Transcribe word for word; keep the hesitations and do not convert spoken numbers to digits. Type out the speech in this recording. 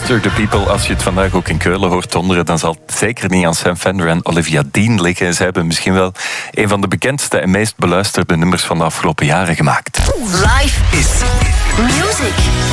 Mister The People. Als je het vandaag ook in Keulen hoort donderen, dan zal het zeker niet aan Sam Fender en Olivia Dean liggen. Ze hebben misschien wel een van de bekendste en meest beluisterde nummers van de afgelopen jaren gemaakt. Life is music.